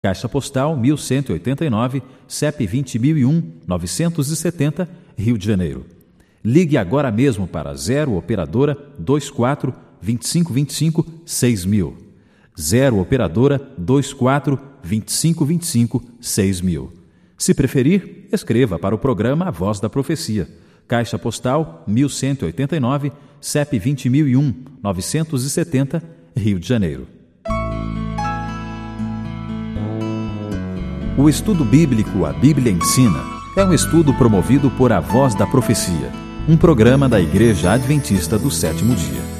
Caixa Postal 1189, CEP 20.001-970, Rio de Janeiro. Ligue agora mesmo para 0 Operadora 24 2525 6000. 0 Operadora 24 2525 6000. Se preferir, escreva para o programa A Voz da Profecia. Caixa Postal 1189, CEP 20.001-970, Rio de Janeiro. O estudo bíblico A Bíblia Ensina é um estudo promovido por A Voz da Profecia, um programa da Igreja Adventista do Sétimo Dia.